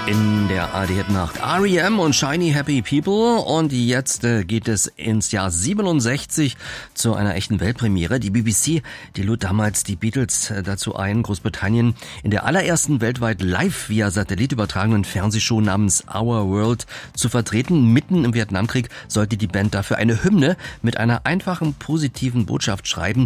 In der ARD-Nacht R.E.M. und Shiny Happy People und jetzt geht es ins Jahr 67 zu einer echten Weltpremiere. Die BBC, die lud damals die Beatles dazu ein, Großbritannien in der allerersten weltweit live via Satellit übertragenen Fernsehshow namens Our World zu vertreten. Mitten im Vietnamkrieg sollte die Band dafür eine Hymne mit einer einfachen positiven Botschaft schreiben.